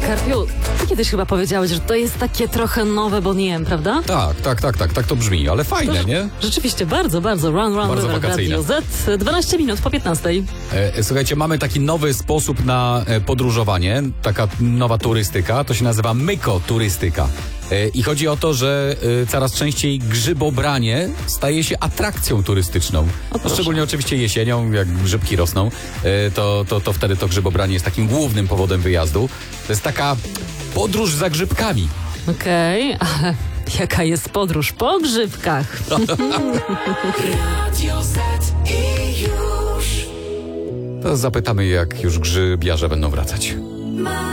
Karpiu, ty kiedyś chyba powiedziałeś, że to jest takie trochę nowe Bonnie M, prawda? Tak to brzmi, ale fajne, nie? Rzeczywiście, bardzo. Run Bardzo River w wakacyjne. Radio Z. 12 minut po 15. Słuchajcie, mamy taki nowy sposób na podróżowanie, taka nowa turystyka, to się nazywa mykoturystyka. I chodzi o to, że coraz częściej grzybobranie staje się atrakcją turystyczną. No, szczególnie oczywiście jesienią, jak grzybki rosną, to wtedy to grzybobranie jest takim głównym powodem wyjazdu. To jest taka podróż za grzybkami. Okej, ale jaka jest podróż po grzybkach? Radio Z i już. To zapytamy, jak już grzybiarze będą wracać.